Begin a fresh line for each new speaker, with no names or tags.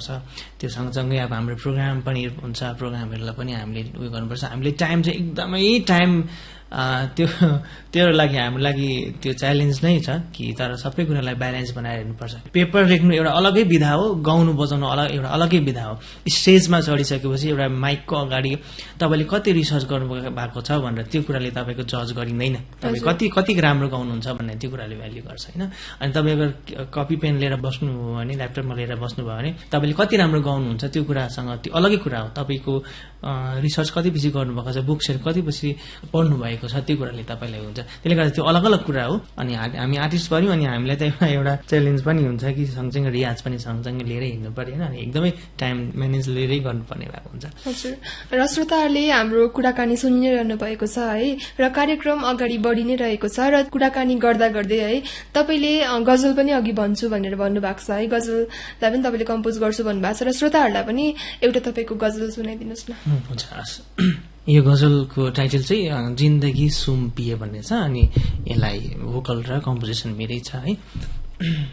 त्यो सँगसँगै अब हाम्रो प्रोग्राम पनि हुन्छ, प्रोग्रामहरूलाई पनि हामीले उयो गर्नुपर्छ। हामीले टाइम चाहिँ एकदमै टाइम त्यो लागि हाम्रो लागि त्यो च्यालेन्ज नै छ कि तर सबै कुरालाई ब्यालेन्स बनाएर हेर्नुपर्छ। पेपर लेख्नु एउटा अलगै विधा हो, गाउनु बजाउनु एउटा अलगै विधा हो। स्टेजमा चढिसकेपछि एउटा माइकको अगाडि तपाईँले कति रिसर्च गर्नु भएको छ भनेर त्यो कुराले तपाईँको जज गरिँदैन। तपाईँ कति राम्रो गाउनुहुन्छ भन्ने त्यो कुराले भ्याल्यू गर्छ होइन। अनि तपाईँ अगर कपी पेन लिएर बस्नुभयो भने, ल्यापटपमा लिएर बस्नुभयो भने तपाईँले कति राम्रो गाउनुहुन्छ त्यो कुरासँग त्यो अलगै कुरा हो। तपाईँको रिसर्च कति पछि गर्नुभएको छ, बुक्सहरू कति पछि पढ्नु भएको छ, त्यो कुराले तपाईँलाई हुन्छ। त्यसले गर्दा त्यो अलग अलग कुरा हो। अनि हामी आर्टिस्ट पर्यौँ अनि हामीलाई त एउटा च्यालेन्ज पनि हुन्छ कि सँगसँगै रियाज पनि सँगसँगै लिएरै हिँड्नु पर्यो होइन। अनि एकदमै टाइम म्यानेज लिएरै गर्नुपर्ने भएको हुन्छ।
हजुर, र श्रोताहरूले हाम्रो कुराकानी सुनि नै रहनु भएको छ है, र कार्यक्रम अगाडि बढी नै रहेको छ। र कुराकानी गर्दा गर्दै है तपाईँले गजल पनि अघि भन्छु भनेर भन्नुभएको छ है, गजललाई पनि तपाईँले कम्पोज गर्छु भन्नुभएको छ। र श्रोताहरूलाई पनि एउटा तपाईँको गजल सुनाइदिनुहोस् न।
हुन्छ, यो गजलको टाइटल चाहिँ जिन्दगी सुम पिए भन्ने छ। अनि यसलाई भोकल र कम्पोजिसन मेरै छ है।